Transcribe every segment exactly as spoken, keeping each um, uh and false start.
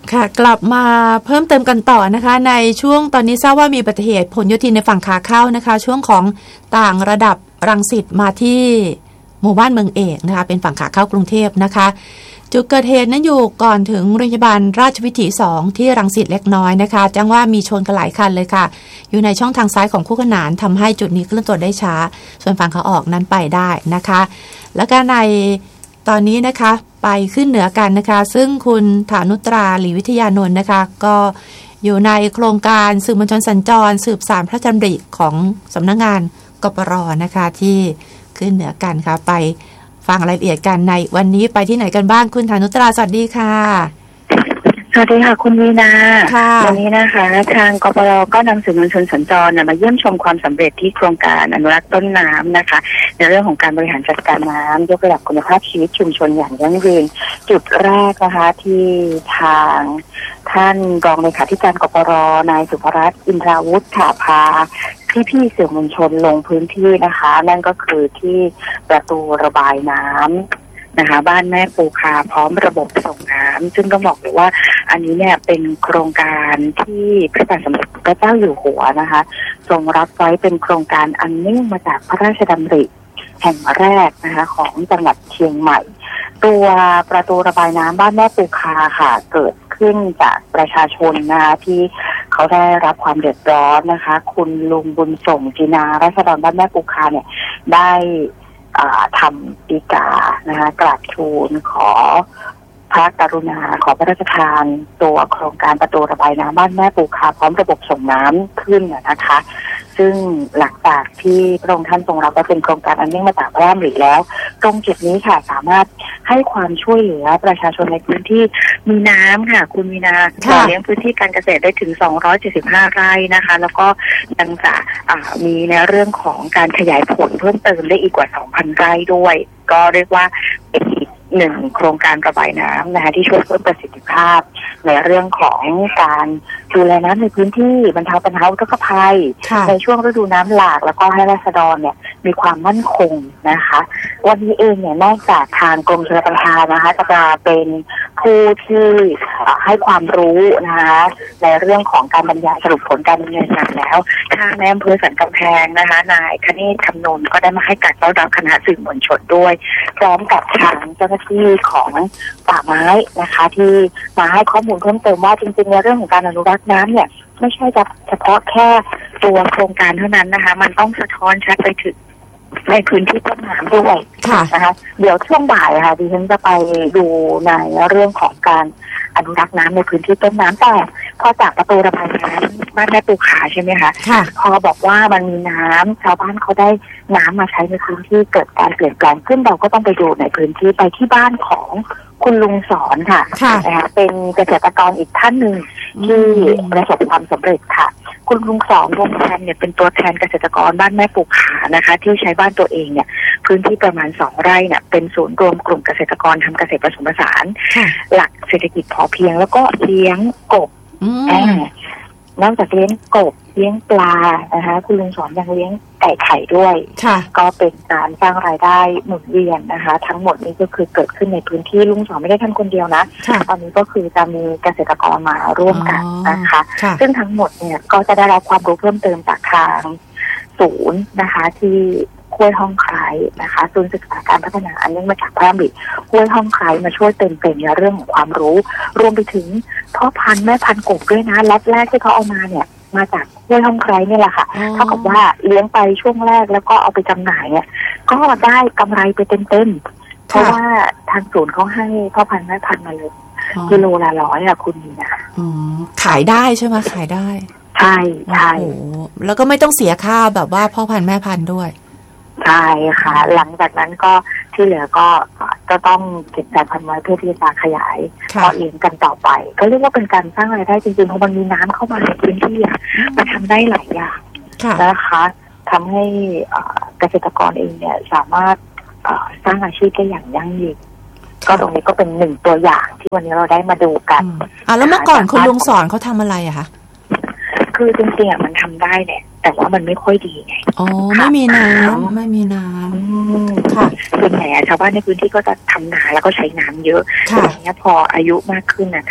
ค่ะกลับมาเพิ่มเติมกันต่อนะคะในช่วงตอนนี้ทราบว่ามีอุบัติเหตุผลโยธินในฝั่งขาเข้านะคะช่วงของต่างระดับรังสิตมาที่หมู่บ้านเมืองเอกนะคะเป็นฝั่งขาเข้ากรุงเทพนะคะจุดเกิดเหตุนั้นอยู่ก่อนถึงโรงพยาบาลราชวิถีสองที่รังสิตเล็กน้อยนะคะแจ้งว่ามีชนกันหลายคันเลยค่ะอยู่ในช่องทางซ้ายของคู่ขนานทำให้จุดนี้เคลื่อนตัวได้ช้าส่วนฝั่งขาออกนั้นไปได้นะคะแล้วก็ในตอนนี้นะคะไปขึ้นเหนือกันนะคะซึ่งคุณฐานุตราหลีวิทยานนท์นะคะก็อยู่ในโครงการสื่อมวลชนสัญจรสืบสานพระดำริของสำนักงานกปร.นะคะที่ขึ้นเหนือกันค่ะไปฟังรายละเอียดกันในวันนี้ไปที่ไหนกันบ้างคุณฐานุตราสวัสดีค่ะสวัสดีค่ะคุณวีนาวันนี้นะคะทางกปร.ก็นำสื่อมวลชนสัญจรมาเยี่ยมชมความสำเร็จที่โครงการอนุรักษ์ต้นน้ำนะคะในเรื่องของการบริหารจัดการน้ำยกระดับคุณภาพชีวิตชุมชนอย่างยั่งยืนจุดแรกนะคะที่ทางท่านรองเลขาธิการกปร.นายสุภรัตน์อินทราวุฒิค่ะพาพี่ๆสื่อมวลชนลงพื้นที่นะคะนั่นก็คือที่ประตูระบายน้ำนะคะบ้านแม่ปูคาพร้อมระบบส่งน้ำซึ่งต้องบอกเลยว่าอันนี้เนี่ยเป็นโครงการที่พระบาทสมเด็จพระเจ้าอยู่หัวนะคะทรงรับไว้เป็นโครงการอันเนื่องมาจากพระราชดำริแห่งแรกนะคะของจังหวัดเชียงใหม่ตัวประตูระบายน้ำบ้านแม่ปูคาค่ะเกิดขึ้นจากประชาชนนะคะที่เขาได้รับความเดือดร้อนนะคะคุณลุงบุญส่งจีนาราษฎรบ้านแม่ปูคาเนี่ยได้ทำฎีกานะคะกราบทูลขอพระกรุณาขอพระราชทานตัวโครงการประตูระบายน้ำบ้านแม่ปูคาพร้อมระบบส่งน้ำขึ้นนะคะซึ่งหลังจากที่พระองค์ท่านทรงรับว่าเป็นโครงการอันเนื่องมาจากพระราชดำริแล้วตรงจุดนี้ค่ะสามารถให้ความช่วยเหลือประชาชนในพื้นที่มีน้ำค่ะคุณมีนาเลี้ยงพื้นที่การเกษตรได้ถึงสองร้อยเจ็ดสิบห้าไร่นะคะแล้วก็ยังจะมีในเรื่องของการขยายผลเพิ่มเติมได้อีกกว่า สองพัน ไร่ด้วยก็เรียกว่าเป็นอีกหนึ่งโครงการระบายน้ำนะคะที่ช่วยเพิ่มประสิทธิภาพในเรื่องของการดูแลน้ำในพื้นที่บรรเทาปัญหาอุทกภัยในช่วงฤดูน้ำหลากแล้วก็ให้ราษฎรเนี่ยมีความมั่นคงนะคะวันนี้เองเนี่ยนอกจากทางกรมชลประทานนะคะจะเป็นผู้ที่ให้ความรู้นะคะในเรื่องของการบรรยายสรุปผลการดำเนินงานแล้วทางในอำเภอสันกำแพงนะคะนายคเนศคำนนก็ได้มาให้การต้อนรับคณะสื่อมวลชนด้วยพร้อมกับทางเจ้าหน้าที่ของป่าไม้นะคะที่มาให้ข้อมูลเพิ่มเติมว่าจริงๆในเรื่องของการอนุรักษ์น้ำเนี่ยไม่ใช่เฉพาะแค่ตัวโครงการเท่านั้นนะคะมันต้องสะท้อนชัดไปถึงในพื้นที่ต้นน้ำด้วยนะคะเดี๋ยวช่วงบ่ายค่ะดิฉันจะไปดูในเรื่องของการอนุรักษ์น้ำในพื้นที่ต้นน้ำแต่พอจากประตูระบายน้ำบ้านแม่ปูขาใช่ไหมคะพอบอกว่ามันมีน้ำชาวบ้านเขาได้น้ำมาใช้ในพื้นที่เกิดการเปลี่ยนแปลงขึ้นเราก็ต้องไปดูในพื้นที่ไปที่บ้านของคุณลุงสอนค่ะนะคะเป็นเกษตรกรอีกท่านหนึ่งที่ประสบความสำเร็จค่ะคุณลุงสอนวงแทนเนี่ยเป็นตัวแทนเกษตรกรบ้านแม่ปูขานะคะที่ใช้บ้านตัวเองเนี่ยพื้นที่ประมาณสองไร่เนี่ยเป็นศูนย์รวมกลุ่มเกษตรกรทำเกษตรผสมผสานหลักเศรษฐกิจพอเพียงแล้วก็เลี้ยงกบนอกจากเลี้ยงกบเลี้ยงปลานะคะคุณลุงสอนยังเลี้ยงไก่ไข่ด้วยก็เป็นการสร้างรายได้หมุนเวียนนะคะทั้งหมดนี้ก็คือเกิดขึ้นในพื้นที่ลุงสอนไม่ได้ทำคนเดียวนะตอนนี้ก็คือจะมีเกษตรกรมาร่วมกันนะคะซึ่งทั้งหมดเนี่ยก็จะได้รับความรู้เพิ่มเติมจากทางศูนย์นะคะที่ห้วยห้องไคร้นะคะศูนย์ศึกษาการพัฒนาอันเนื่องมาจากพระราชดำริห้วยห้องไคร้มาช่วยเติมเต็มในเรื่องของความรู้รวมไปถึงพ่อพันธุ์แม่พันธุ์กบด้วยนะล็อตแรกที่เขาเอามาเนี่ยมาจากห้วยห้องไคร้นี่แหละค่ะเท่ากับว่าเลี้ยงไปช่วงแรกแล้วก็เอาไปจำหน่ายเนี่ยก็ได้กำไรไปเต็มๆเพราะว่าทางศูนย์เขาให้พ่อพันธุ์แม่พันธุ์มาเลยกิโลละร้อยอะคุณนี่นะขายได้ใช่ไหมขายได้ใช่ใช่แล้วก็ไม่ต้องเสียค่าแบบว่าพ่อพันธุ์แม่พันธุ์ด้วยใช่ค่ะหลังจากนั้นก็ที่เหลือก็จะต้องเก็บแต่พันธุ์ไว้เพื่อที่จะขยายเพาะเลี้ยงกันต่อไปก็เรียกว่าเป็นการสร้างรายได้จริงๆเพราะมันมีน้ำเข้ามาในพื้นที่มันทำได้หลายอย่างนะคะทำให้เกษตรกรเองเนี่ยสามารถสร้างอาชีพได้อย่างยั่งยืนก็ตรงนี้ก็เป็นหนึ่งตัวอย่างที่วันนี้เราได้มาดูกันอ่าแล้วเมื่อก่อนคุณลุงสอนเขาทำอะไรอะคะคือจริงๆมันทำได้แหละแต่ว่ามันไม่ค่อยดีไงอ๋อไม่มีน้ำไม่มีน้ำค่ะส่วนใหญ่ชาวบ้านในพื้นที่ก็จะทำนาแล้วก็ใช้น้ำเยอะอย่างเงี้ยพออายุมากขึ้นนะทำนาเนี่ย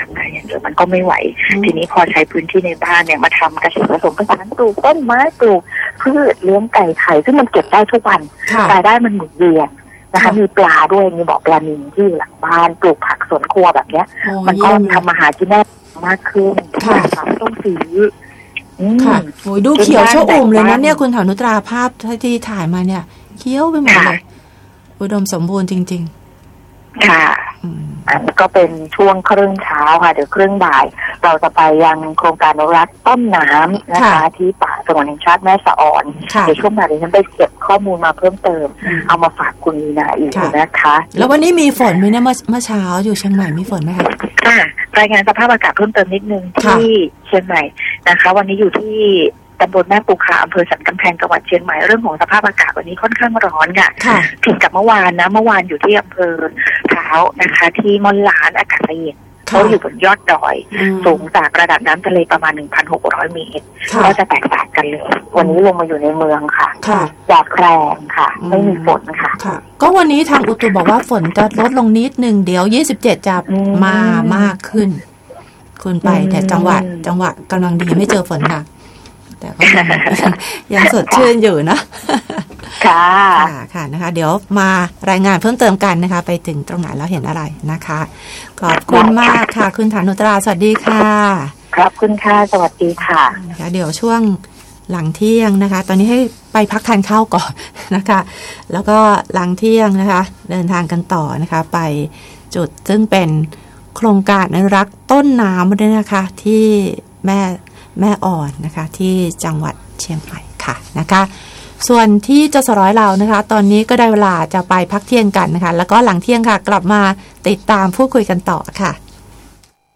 เดี๋ยวมันก็ไม่ไหวทีนี้พอใช้พื้นที่ในบ้านเนี่ยมาทำเกษตรผสมผสานปลูกต้นไม้ปลูกพืชเลี้ยงไก่ไข่ซึ่งมันเก็บได้ทุกวันรายได้มันหมุนเวียนนะคะมีปลาด้วยมีบ่อปลานิลที่อยู่หลังบ้านปลูกผักสวนครัวแบบเนี้ยมันก็ทำอาหารที่ได้มากขึ้นค่ะต้องซื้อค่ะโอ้ยดูเขียวชอุ่มเลยนะเนี่ยคุณฐานุตราภาพที่ถ่ายมาเนี่ยเขียวไปหมดเลยอุดมสมบูรณ์จริงๆค่ะอันนี้ก็เป็นช่วงครึ่งเช้าค่ะเดี๋ยวครึ่งบ่ายเราจะไปยังโครงการอนุรักษ์ต้นน้ำนะคะที่ป่าสงวนแห่งชาติแม่สะออนในช่วงบ่ายนี้ฉันไปเก็บข้อมูลมาเพิ่มเติมเอามาฝากคุณมีนาอีกนะคะแล้ววันนี้มีฝนไหมเนี่ยเมื่อเช้าอยู่เชียงใหม่มีฝนไหมคะค่ะรายงานสภาพอากาศเพิ่มเติมนิดนึงที่เชียงใหม่นะคะวันนี้อยู่ที่ตำบลแม่ปูขาอำเภอสันกำแพงจังหวัดเชียงใหม่เรื่องของสภาพอากาศวันนี้ค่อนข้างร้อนค่ะผิดกับเมื่อวานนะเมื่อวานอยู่ที่อำเภอพร้าวนะคะที่มอนหลานอากาศเย็นเขาอยู่บนยอดดอยสูงจากระดับน้ำทะเลประมาณ หนึ่งพันหกร้อย เมตรก็จะแตกต่างกันเลยวันนี้ลงมาอยู่ในเมืองค่ะแดดแรงค่ะไม่มีฝนค่ะก็วันนี้ทางอุตุบอกว่าฝนจะลดลงนิดนึงเดี๋ยวยี่สิบเจ็ดจะมามากขึ้นคุณไปแต่จังหวัดจังหวัดกำลังดีไม่เจอฝนค่ะแต่ก็ยังยังสดชื่นอยู่นะค่ะค่ะนะคะเดี๋ยวมารายงานเพิ่มเติมกันนะคะไปถึงตรงไหนแล้วเห็นอะไรนะคะขอบคุณมากค่ะคุณฐานุตราสวัสดีค่ะครับคุณค่ะสวัสดีค่ะนะคะเดี๋ยวช่วงหลังเที่ยงนะคะตอนนี้ให้ไปพักทานข้าวก่อนนะคะแล้วก็หลังเที่ยงนะคะเดินทางกันต่อนะคะไปจุดซึ่งเป็นโครงการอนุรักษ์ต้นน้ำด้วยนะคะที่แม่แม่อ่อนนะคะที่จังหวัดเชียงใหม่ค่ะนะคะส่วนที่จสร้อยเรานะคะตอนนี้ก็ได้เวลาจะไปพักเที่ยงกันนะคะแล้วก็หลังเที่ยงค่ะกลับมาติดตามพูดคุยกันต่อค่ะ